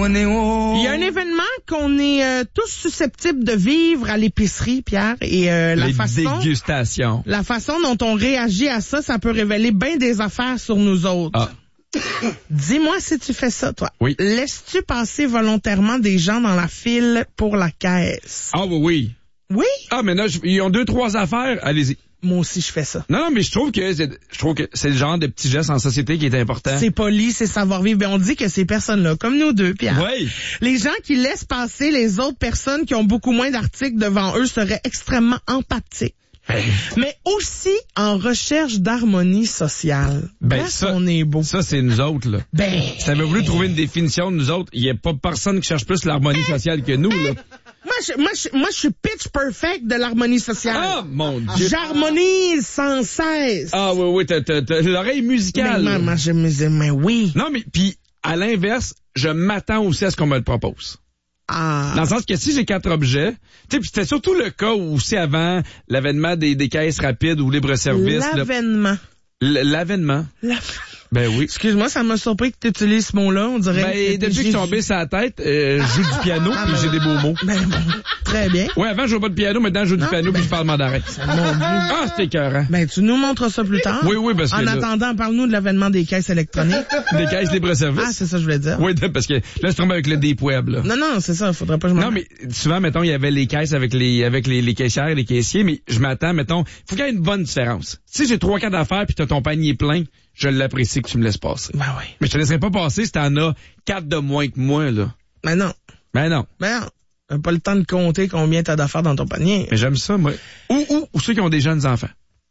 on est haut. Il y a un événement qu'on est tous susceptibles de vivre à l'épicerie, Pierre, et Les dégustations. la façon dont on réagit à ça, ça peut révéler bien des affaires sur nous autres. Ah. Dis-moi si tu fais ça, toi. Oui. Laisses-tu passer volontairement des gens dans la file pour la caisse? Ah oui. Oui? Ah, mais là, ils ont 2-3 affaires. Allez-y. Moi aussi, je fais ça. Non, mais je trouve que c'est le genre de petits gestes en société qui est important. C'est poli, c'est savoir-vivre. Ben, on dit que ces personnes-là, comme nous deux, Pierre, Oui. les gens qui laissent passer les autres personnes qui ont beaucoup moins d'articles devant eux seraient extrêmement empathiques. Mais aussi en recherche d'harmonie sociale. Bref, ça, on est beau. Ça, c'est nous autres, là. Ben, Si t'avais voulu trouver une définition de nous autres, il n'y a pas personne qui cherche plus l'harmonie sociale que nous, là. moi, je suis pitch perfect de l'harmonie sociale. Ah, mon Dieu. J'harmonise sans cesse. Ah, oui, t'as l'oreille musicale. Mais, moi, je me dis, mais oui. Non, mais, puis à l'inverse, je m'attends aussi à ce qu'on me le propose. Ah. Dans le sens que si j'ai 4 objets, tu sais, puis c'était surtout le cas où c'est avant l'avènement des caisses rapides ou libre-service. L'avènement. L'avènement. Ben oui. Excuse-moi, ça m'a surpris que tu utilises ce mot-là. On dirait Ben, depuis que je suis tombé sur la tête, je joue du piano puis j'ai des beaux mots. Ben, bon, très bien. Ouais, avant, je jouais pas de piano, maintenant, je joue du piano puis je parle mandarin. Mon Dieu. Ah, c'était écœurant. Ben, tu nous montres ça plus tard. Oui, parce que En là- attendant, parle-nous de l'avènement des caisses électroniques. Des caisses libre-service. Ah, c'est ça que je voulais dire. Oui, parce que là, je tombe avec le deep web, là. Non, c'est ça, faudrait pas que je Non, mais souvent, mettons, il y avait les caisses avec les caissières et les caissiers, mais je m'attends, mettons, faut qu'il y ait une bonne différence. Si j'ai 3-4 affaires puis t'as ton panier plein, je l'apprécie que tu me laisses passer. Ben oui. Mais je te laisserai pas passer si t'en as 4 de moins que moi, là. Ben non. Ben non. T'as pas le temps de compter combien t'as d'affaires dans ton panier. Mais j'aime ça, moi. Ou ceux qui ont des jeunes enfants.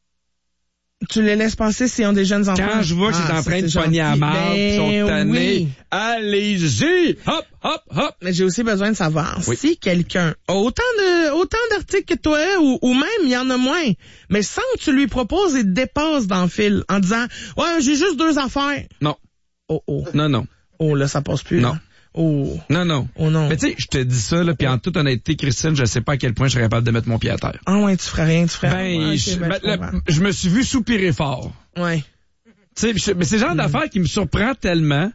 Tu les laisses passer s'ils ont des jeunes enfants. Quand je vois que c'est en train de pogner à marde, ils sont tannés, oui. allez-y! Hop, hop, hop! Mais j'ai aussi besoin de savoir Oui. si quelqu'un a autant d'articles que toi ou même il y en a moins, mais sans que tu lui proposes et te dépasses dans le fil en disant « Ouais, j'ai juste 2 affaires. Non. » Oh. Non. Oh, là, ça passe plus. Non. Là. Oh. Non. Oh non. Mais tu sais, je te dis ça, là, puis en toute honnêteté, Christine, je sais pas à quel point je serais capable de mettre mon pied à terre. Ah ouais, tu ferais rien, tu ferais rien. Ouais, Je me suis vu soupirer fort. Ouais. Tu sais, mais c'est le genre d'affaire qui me surprend tellement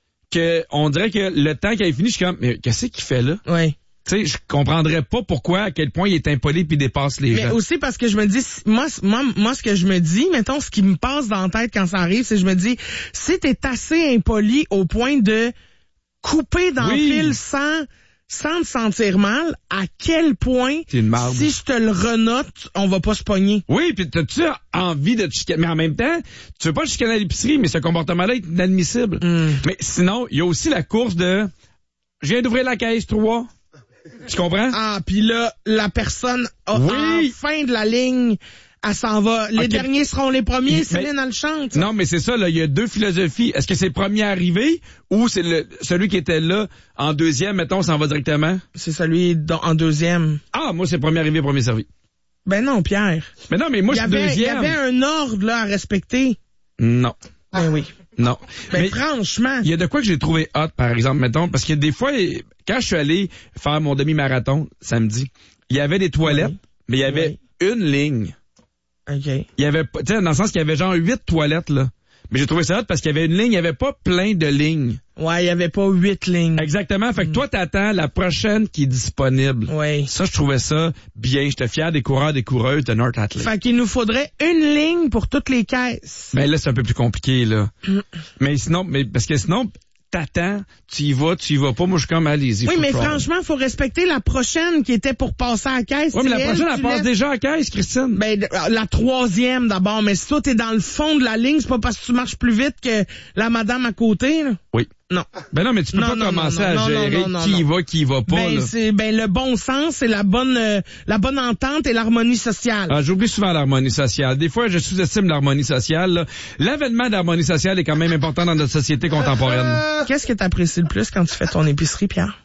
que on dirait que le temps qu'il est fini, je suis comme, mais qu'est-ce qu'il fait là? Ouais. Tu sais, je comprendrais pas pourquoi, à quel point il est impoli puis dépasse les Mais gens. aussi parce que je me dis, moi, ce que je me dis, mettons, ce qui me passe dans la tête quand ça arrive, c'est que je me dis, si t'es assez impoli au point de couper dans le fil sans te sentir mal, à quel point, C'est une marde. si je te le renote, on va pas se pogner. Oui, puis t'as-tu envie de te chicaner? Mais en même temps, tu veux pas te chicaner à l'épicerie, mais ce comportement-là est inadmissible. Mais sinon, il y a aussi la course de, je viens d'ouvrir la caisse 3. Tu comprends? Ah, puis là, la personne a en fin de la ligne, elle s'en va. Les derniers seront les premiers, Céline, elle chante. Non, mais c'est ça, là, il y a 2 philosophies. Est-ce que c'est le premier arrivé ou c'est celui qui était là en deuxième, mettons, s'en va directement? C'est celui en deuxième. Ah, moi, c'est premier arrivé, premier servi. Ben non, Pierre. Mais non, mais moi, je suis deuxième. Il y avait un ordre, là, à respecter. Non. Ben oui. Non. Mais franchement. Il y a de quoi que j'ai trouvé hot, par exemple, mettons, parce que des fois, quand je suis allé faire mon demi-marathon samedi, il y avait des toilettes, mais il y avait une ligne. OK. Il y avait pas, tu sais, dans le sens qu'il y avait genre 8 toilettes, là. Mais j'ai trouvé ça hot parce qu'il y avait une ligne, il y avait pas plein de lignes. Ouais, il y avait pas 8 lignes. Exactement. Fait que toi, t'attends la prochaine qui est disponible. Oui. Ça, je trouvais ça bien. J'étais fier des coureurs, des coureuses de North Atlantic. Fait qu'il nous faudrait une ligne pour toutes les caisses. Mais là, c'est un peu plus compliqué, là. Mais parce que sinon, t'attends, tu y vas pas. Moi, je suis comme, allez-y. Oui, mais crawl. franchement, faut respecter la prochaine qui était pour passer à la caisse. Oui, mais la C'est prochaine, elle tu passe laisses- déjà à la caisse, Christine. Ben, la 3e d'abord. Mais si toi, t'es dans le fond de la ligne, c'est pas parce que tu marches plus vite que la madame à côté, là. Oui. Non. Ben non, mais tu peux Non, pas non, commencer non, à non, gérer non, non, qui y non. va, qui y va pas, Ben, là. le bon sens, c'est la bonne entente et l'harmonie sociale. Ah, j'oublie souvent l'harmonie sociale. Des fois, je sous-estime l'harmonie sociale, là. L'avènement d'harmonie sociale est quand même important dans notre société contemporaine. Qu'est-ce que t'apprécies le plus quand tu fais ton épicerie, Pierre?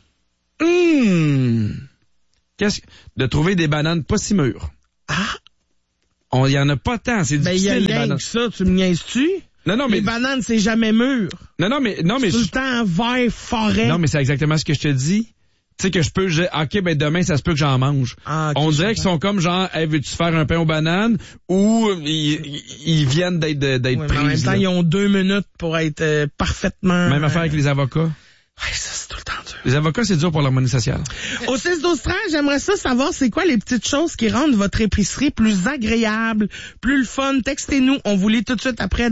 De trouver des bananes pas si mûres. Ah! Il y en a pas tant, c'est Ben, il y a difficile, les rien bananes. que ça, tu me niaises-tu? Non, mais... Les bananes, c'est jamais mûr. Non, mais... Tout le temps vert, forêt. Non, mais c'est exactement ce que je te dis. Tu sais que je peux... OK, ben demain, ça se peut que j'en mange. Ah, okay, on dirait qu'ils sont comme genre, hey, veux-tu faire un pain aux bananes? Ou ils viennent d'être Ouais, mais prises. en même temps, là. ils ont 2 minutes pour être parfaitement... Même affaire avec les avocats. Ouais, ça, c'est tout le temps dur. Les avocats, c'est dur pour l'harmonie sociale. Au 6-12-13, j'aimerais ça savoir c'est quoi les petites choses qui rendent votre épicerie plus agréable, plus le fun. Textez-nous, on vous lit tout de suite après.